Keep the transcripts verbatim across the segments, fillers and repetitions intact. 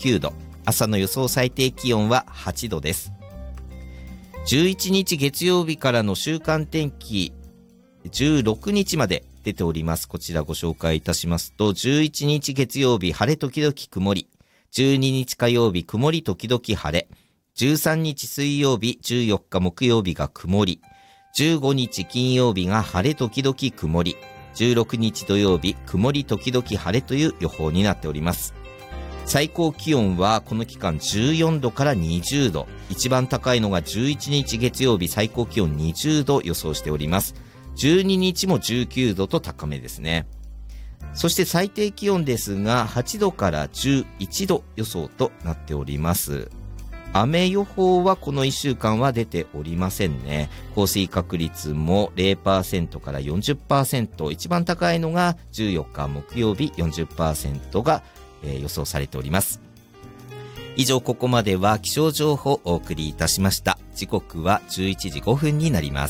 きゅうど、朝の予想最低気温ははちどです。じゅういちにち月曜日からの週間天気、じゅうろくにちまで出ております。こちらご紹介いたしますと、じゅういちにち月曜日晴れ時々曇り、じゅうににち火曜日曇り時々晴れ、じゅうさんにち水曜日、じゅうよっか木曜日が曇り、じゅうごにち金曜日が晴れ時々曇り、じゅうろくにち土曜日曇り時々晴れという予報になっております。最高気温はこの期間じゅうよんどからにじゅうど、一番高いのがじゅういちにち月曜日、最高気温にじゅうど予想しております。じゅうににちもじゅうきゅうどと高めですね。そして最低気温ですがはちどからじゅういちど予想となっております。雨予報はこのいっしゅうかんは出ておりませんね。降水確率も ゼロパーセント から よんじゅっパーセント、一番高いのがじゅうよっか木曜日 よんじゅっパーセント が、えー、予想されております。以上、ここまでは気象情報をお送りいたしました。時刻はじゅういちじごふんになります。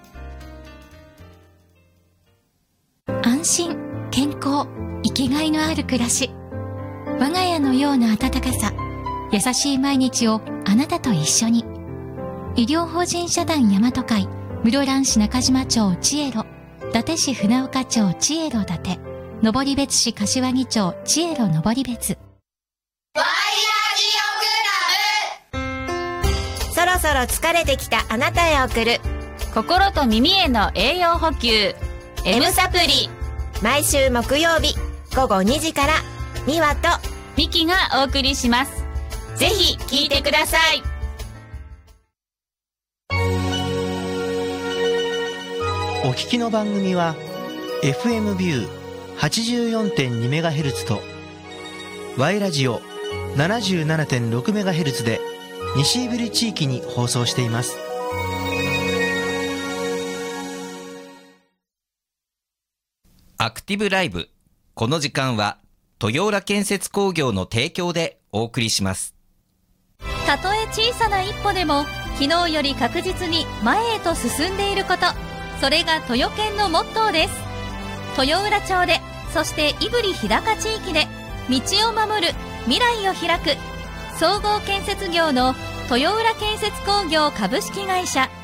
安心、健康、生きがいのある暮らし、我が家のような温かさ、優しい毎日をあなたと一緒に。医療法人社団大和会室蘭市中島町千恵路、伊達市船岡町千恵路伊達、登別市柏木町千恵路登別。 ワイラジオクラブ。 そろそろ疲れてきたあなたへ送る心と耳への栄養補給 M サプリ、 毎週木曜日ごごにじからにわとミキがお送りします。ぜひ聞いてください。 お聞きの番組は エフエム ビュー はちじゅうよんてんにメガヘルツ と Y ラジオ ななじゅうななてんろくメガヘルツ で西胆振地域に放送しています。 アクティブライブ、この時間は豊浦建設工業の提供でお送りします。 たとえ小さな一歩でも昨日より確実に前へと進んでいること、それが豊建のモットーです。豊浦町で、そして胆振日高地域で道を守る、未来を開く総合建設業の豊浦建設工業株式会社